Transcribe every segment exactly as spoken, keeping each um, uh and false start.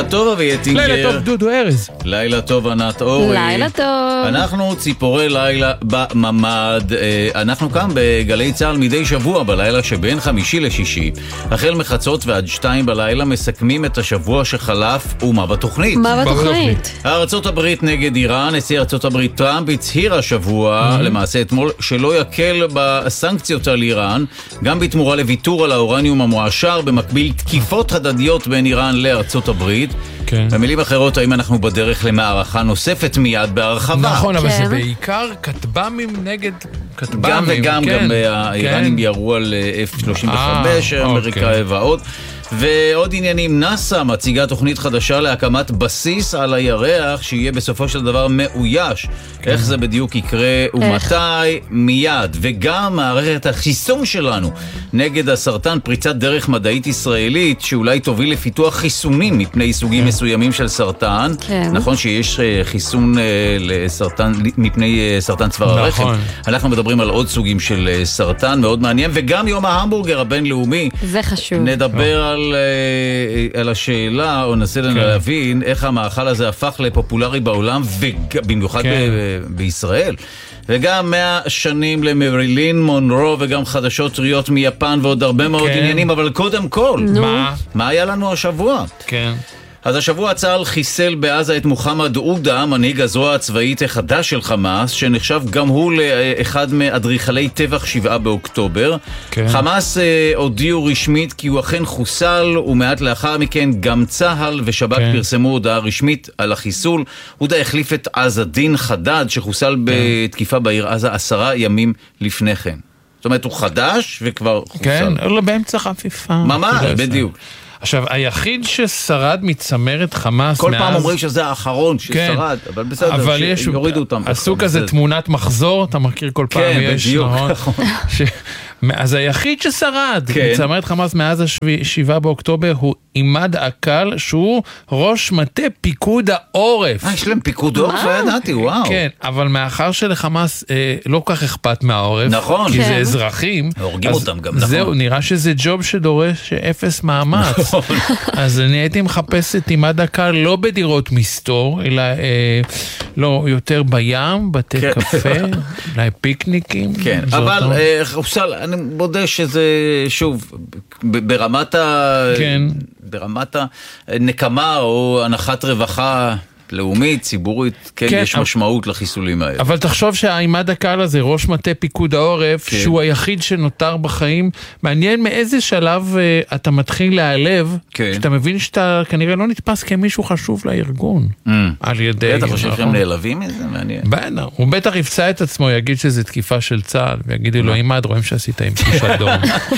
לילה טוב אבי אטינגר. לילה טוב דודו ארז. לילה טוב ענת אורי. לילה טוב. אנחנו ציפורי לילה בממד. אנחנו כאן בגלי צהל מדי שבוע בלילה שבין חמישי לשישי. החל מחצות ועד שתיים בלילה מסכמים את השבוע שחלף ומה בתוכנית. מה בתוכנית? ארצות הברית נגד איראן. נשיא ארצות הברית טראמפ הצהיר השבוע, למעשה אתמול, שלא יקל בסנקציות על איראן, גם בתמורה לוויתור על האורניום המועשר, במקביל תקיפות הדדיות בין איראן לארצות הברית. כן. במילים אחרות, האם אנחנו בדרך למערכה נוספת מיד בהרחבה? נכון, אבל כן. זה בעיקר כטב"מים נגד כטב"מים. גם וגם, כן, גם האיראנים כן. ירו על אף שלושים וחמש, אה, אמריקאי אוקיי. ועוד. ועוד עניינים, נאס"א מציגה תוכנית חדשה להקמת בסיס על הירח שיהיה בסופו של דבר מאויש. כן. איך זה בדיוק יקרה ומתי? מיד. וגם מערכת החיסון שלנו נגד הסרטן, פריצת דרך מדעית ישראלית שאולי תוביל לפיתוח חיסונים מפני סוגים כן. מסוימים של סרטן. כן. נכון שיש חיסון לסרטן, מפני סרטן צוואר נכון. הרחם. אנחנו מדברים על עוד סוגים של סרטן, מאוד מעניין. וגם יום ההמבורגר הבינלאומי. זה חשוב. נדבר על על השאלה, או ננסה לנו להבין איך המאכל הזה הפך לפופולרי בעולם, ובמיוחד בישראל. וגם מאה שנים למרילין מונרו, וגם חדשות טריות מיפן, ועוד הרבה מאוד עניינים, אבל קודם כל, מה? מה היה לנו השבוע? כן. אז השבוע צה"ל חיסל בעזה את מוחמד עודה, מנהיג הזרוע הצבאית החדש של חמאס, שנחשב גם הוא לאחד מאדריכלי טבח שבעה באוקטובר. כן. חמאס אה, הודיעו רשמית כי הוא אכן חוסל, ומעט לאחר מכן גם צה"ל ושב"כ כן. פרסמו הודעה רשמית על החיסול. עודה החליף את עז א-דין חדד, שחוסל כן. בתקיפה בעיר עזה עשרה ימים לפני כן. זאת אומרת, הוא חדש וכבר חוסל. כן, לא באמצע חפיפה. ממש, בדיוק. עכשיו, היחיד ששרד מצמרת חמאס כל מאז... פעם אומרים שזה האחרון ששרד, כן. אבל בסדר, אבל יש... שיורידו אותם. עשו כזה תמונת מחזור, אתה מכיר כל פעם כן, יש, בדיוק, נכון? ש... אז היחיד ששרד כן. מצמרת חמאס מאז השבעה באוקטובר הוא עימאד אקל, שהוא ראש מטה פיקוד העורף. אה, יש להם פיקוד העורף? לא ידעתי, וואו. כן, אבל מאחר שלחמאס אה, לא כך אכפת מהעורף, נכון. כי כן. זה אזרחים, הורגים אותם גם, זהו, נכון. נראה שזה ג'וב שדורש אפס מאמץ. נכון. אז אני הייתי מחפש את עימאד אקל לא בדירות מסתור, אלא אה, לא, יותר בים, בתי כן. קפה, אולי פיקניקים. כן, אבל אה, חוסל, אני מודה שזה, שוב, ברמת ה... כן. ברמת הנקמה או הנחת רווחה לאומית, ציבורית, כן, כן יש אבל, משמעות לחיסולים האלה. אבל תחשוב שהעימאד אקל הזה, ראש מטה פיקוד העורף, כן. שהוא היחיד שנותר בחיים, מעניין מאיזה שלב uh, אתה מתחיל להיעלב, כן. שאתה מבין שאתה כנראה לא נתפס כמישהו חשוב לארגון. Mm. על ידי... אתה חושב שהם נעלבים מזה? מעניין. בטח, הוא בטח יפצע את עצמו, יגיד שזה תקיפה של צה"ל, ויגידו לו, עימאד, רואים שעשית עם פגישת דום.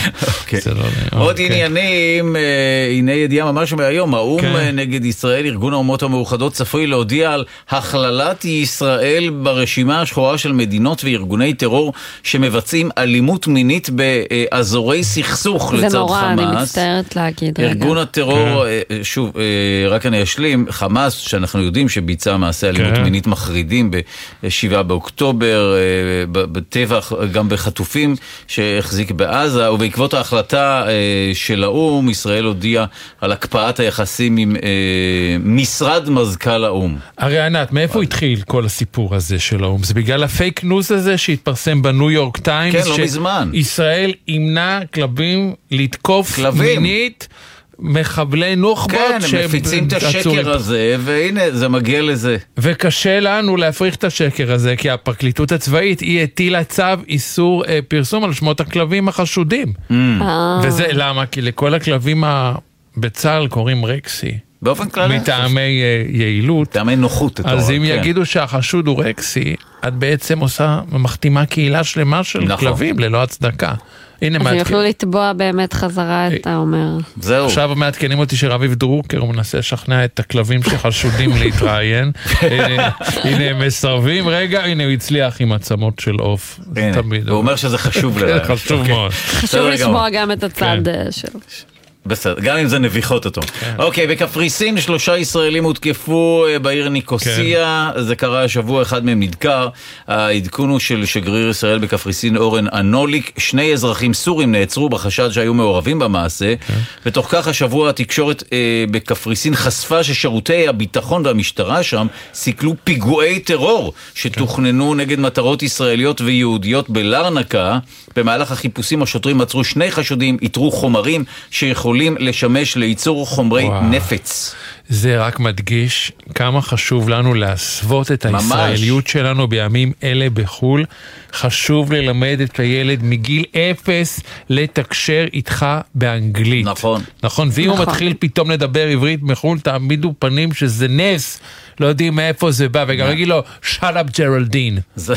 עוד עניינים, הנה ידיעה ממש מהיום, האום נגד ישראל, ארגון האומות המאוחדות צפוי להודיע על הכללת ישראל ברשימה השחורה של מדינות וארגוני טרור שמבצעים אלימות מינית באזורי סכסוך לצד חמאס. זה נורא, אני מצטערת להגיד. ארגון הטרור, שוב, רק אני אשלים, חמאס, שאנחנו יודעים שביצע מעשה אלימות מינית מחרידים בשבעה באוקטובר, בטבח, גם בחטופים שהחזיק בעזה, ובעקבות ההחלטה של האום, ישראל הודיעה על הקפאת היחסים עם משרד מזכ"ל האום. הרי ענת, מאיפה התחיל כל הסיפור הזה של האום? זה בגלל הפייק ניוז הזה שהתפרסם בניו יורק טיימס? כן, לא מזמן. ישראל ימנע כלבים לתקוף מינית מחבלי נוח'בות. כן, הם מפיצים את השקר הזה, והנה, זה מגיע לזה. וקשה לנו להפריך את השקר הזה, כי הפרקליטות הצבאית היא הטילה צו איסור אה, פרסום על שמות הכלבים החשודים. Mm. וזה למה? כי לכל הכלבים בצה"ל קוראים רקסי. באופן כללי. מטעמי יעילות. מטעמי נוחות. אז אם יגידו שהחשוד הוא רקסי, את בעצם עושה, מחתימה קהילה שלמה של כלבים ללא הצדקה. אז יוכלו לתבוע באמת חזרה את האומר. זהו. עכשיו מעדכנים אותי שרביב דרוקר, הוא מנסה לשכנע את הכלבים שחשודים להתראיין. הנה הם מסרבים, רגע, הנה הוא הצליח עם עצמות של עוף. הוא אומר שזה חשוב להם. חשוב מאוד. חשוב לשמוע גם את הצד של... בסדר, גם אם זה נביחות אותו. אוקיי, בקפריסין שלושה ישראלים הותקפו בעיר ניקוסיה, זה קרה השבוע, אחד מהם נדקר. העדכון הוא של שגריר ישראל בקפריסין אורן אנוליק. שני אזרחים סורים נעצרו בחשד שהיו מעורבים במעשה, ותוך כך השבוע התקשורת בקפריסין חשפה ששירותי הביטחון והמשטרה שם סיכלו פיגועי טרור שתוכננו נגד מטרות ישראליות ויהודיות בלרנקה. במהלך החיפושים השוטרים עצרו שני חשודים, איתרו חומרים שיכולים לשמש לייצור חומרי וואו. נפץ. זה רק מדגיש כמה חשוב לנו להסוות את ממש. הישראליות שלנו בימים אלה בחול. חשוב ללמד את הילד מגיל אפס לתקשר איתך באנגלית. נכון. נכון, ואם נכון. הוא מתחיל פתאום לדבר עברית מחול, תעמידו פנים שזה נס. לא יודעים מאיפה זה בא, וגם להגיד לו, shut up ג'רלדין.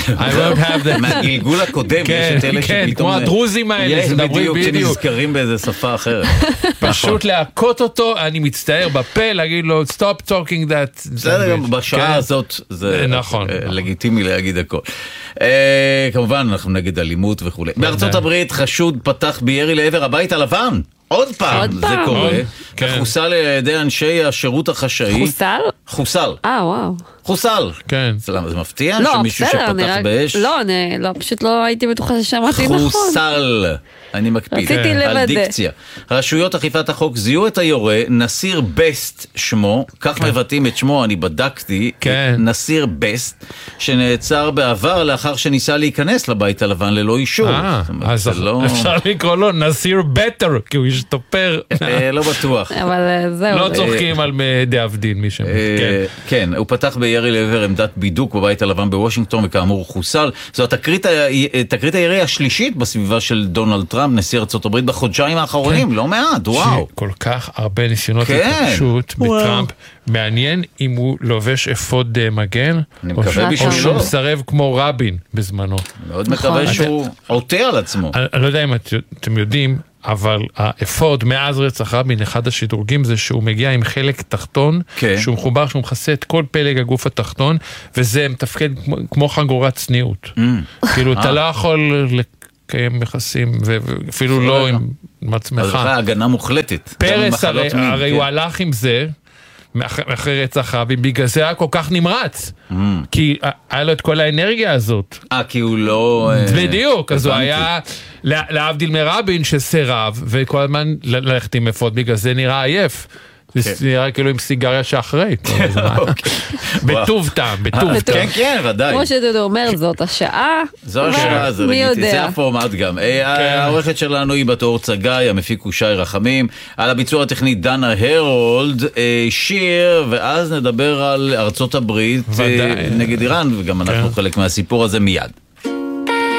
מהגלגול הקודם, יש את אלה שפתאום... כן, כמו הדרוזים האלה, בדיוק, שנזכרים באיזה שפה אחרת. פשוט להכות אותו, אני מצטער בפה, להגיד לו, stop talking that. בסדר, גם בשעה הזאת, זה לגיטימי להגיד הכל. כמובן, אנחנו נגד אלימות וכו'. בארצות הברית חשוד פתח בירי לעבר הבית הלבן. עוד פעם זה קורה, חוסל על ידי אנשי השירות החשאי. חוסל? חוסל. אה, וואו. חוסל. כן. זה מפתיע שמישהו שפתח באש? לא, לא, פשוט לא הייתי בטוחה ששמעתי נכון. חוסל. אני מקפיד. על דיקציה. רשויות אכיפת החוק זיהו את היורה, נסיר בסט שמו, כך מבטאים את שמו, אני בדקתי, נסיר בסט, שנעצר בעבר לאחר שניסה להיכנס לבית הלבן ללא אישור. אז אפשר לקרוא לו נסיר בטר, כי הוא ישתופר. לא בטוח. אבל זהו. לא צוחקים על דאבדין מי שם. כן, הוא פתח בירי לעבר עמדת בידוק בבית הלבן בוושינגטון, וכאמור חוסל. זו תקרית הירי השלישית בסביבה של דונלד טראמפ, נשיא ארצות הברית, בחודשיים האחרונים, לא מעט, וואו. כל כך הרבה ניסיונות התנגשות בטראמפ, מעניין אם הוא לובש אפוד מגן, או שהוא מסרב כמו רבין בזמנו. מאוד מקווה שהוא עוטה על עצמו. אני לא יודע אם אתם יודעים, אבל האפוד מאז רצח רבין, אחד השדרוגים זה שהוא מגיע עם חלק תחתון, שהוא מחובר, שהוא מכסה את כל פלג הגוף התחתון, וזה מתפקד כמו חגורת צניעות. כאילו, אתה לא יכול לקיים יחסים, ואפילו לא עם עצמך. אז לך הגנה מוחלטת. פרס, הרי הוא הלך עם זה, אחרי רצח רבין, בגלל זה היה כל כך נמרץ, כי היה לו את כל האנרגיה הזאת. אה, כי הוא לא... בדיוק, אז הוא היה להבדיל מרבין שסירב, וכל הזמן ללכת עם אפוד, בגלל זה נראה עייף. זה נראה כאילו עם סיגריה שאחרית. בטוב טעם, בטוב טעם. כן, כן, ודאי. כמו שדודו אומר, זאת השעה. זו השעה, זה הפורמט גם. העורכת שלנו היא בתור צגי, המפיק הוא שי רחמים, על הביצוע הטכני דנה הרולד, שיר, ואז נדבר על ארצות הברית נגד איראן, וגם אנחנו חלק מהסיפור הזה מיד.